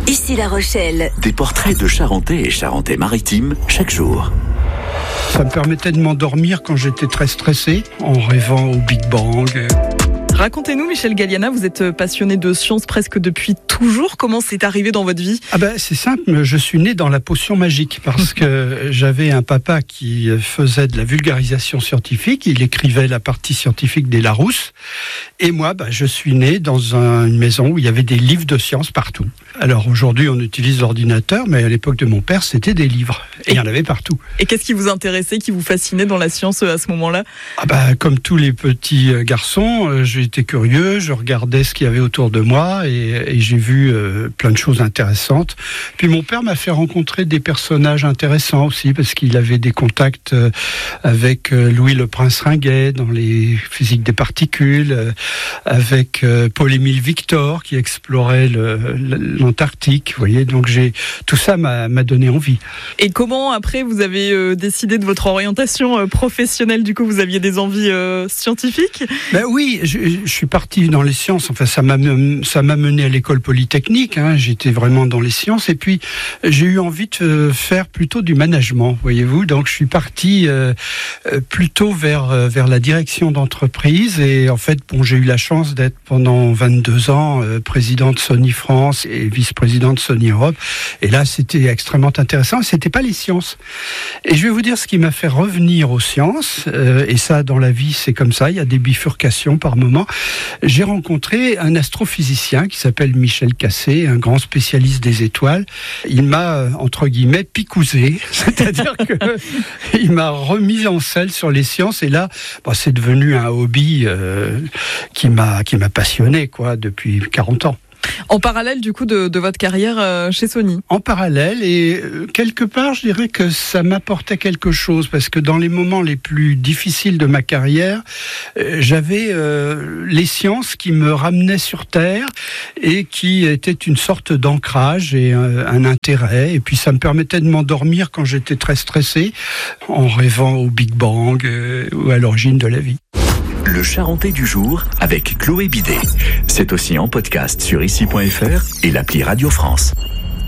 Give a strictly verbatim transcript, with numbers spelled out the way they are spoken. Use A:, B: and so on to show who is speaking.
A: Ici La Rochelle.
B: Des portraits de Charentais et Charentais-Maritimes chaque jour.
C: Ça me permettait de m'endormir quand j'étais très stressé, en rêvant au Big Bang.
D: Racontez-nous, Michel Galliana, vous êtes passionné de science presque depuis toujours. Comment c'est arrivé dans votre vie ?
C: Ah ben, c'est simple, je suis né dans la potion magique parce que j'avais un papa qui faisait de la vulgarisation scientifique, il écrivait la partie scientifique des Larousse, et moi, ben, je suis né dans un, une maison où il y avait des livres de science partout. Alors aujourd'hui, on utilise l'ordinateur, mais à l'époque de mon père, c'était des livres, et il y en avait partout.
D: Et qu'est-ce qui vous intéressait, qui vous fascinait dans la science à ce moment-là ?
C: Ah ben, comme tous les petits garçons, j'étais curieux, je regardais ce qu'il y avait autour de moi, et, et j'ai vu euh, plein de choses intéressantes. Puis mon père m'a fait rencontrer des personnages intéressants aussi, parce qu'il avait des contacts euh, avec euh, Louis le Prince Ringuet dans les physiques des particules, euh, avec euh, Paul-Émile Victor qui explorait le, l'Antarctique. Vous voyez, donc j'ai tout ça m'a, m'a donné envie.
D: Et comment après vous avez euh, décidé de votre orientation euh, professionnelle ? Du coup, vous aviez des envies euh, scientifiques ?
C: Ben oui, je, je suis parti dans les sciences. Enfin, ça m'a ça m'a mené à l'école polytechnique. Hein, j'étais vraiment dans les sciences. Et puis j'ai eu envie de faire plutôt du management, voyez-vous. Donc je suis parti euh, plutôt vers vers la direction d'entreprise. Et en fait, bon, j'ai eu la chance d'être pendant vingt-deux ans euh, président de Sony France et vice-président de Sony Europe. Et là, c'était extrêmement intéressant. C'était pas les sciences. Et je vais vous dire ce qui m'a fait revenir aux sciences. Euh, et ça, dans la vie, c'est comme ça. Il y a des bifurcations par moment. J'ai rencontré un astrophysicien qui s'appelle Michel Cassé, un grand spécialiste des étoiles. Il m'a, entre guillemets, picousé. C'est-à-dire qu'il m'a remis en selle sur les sciences. Et là, bon, c'est devenu un hobby euh, qui m'a, qui m'a passionné, quoi, depuis quarante ans.
D: En parallèle, du coup, de, de votre carrière euh, chez Sony.
C: En parallèle, et euh, quelque part, je dirais que ça m'apportait quelque chose, parce que dans les moments les plus difficiles de ma carrière, euh, j'avais euh, les sciences qui me ramenaient sur Terre et qui étaient une sorte d'ancrage et euh, un intérêt. Et puis ça me permettait de m'endormir quand j'étais très stressé, en rêvant au Big Bang euh, ou à l'origine de la vie.
B: Le Charentais du jour avec Chloé Bidet. C'est aussi en podcast sur ici point f r et l'appli Radio France.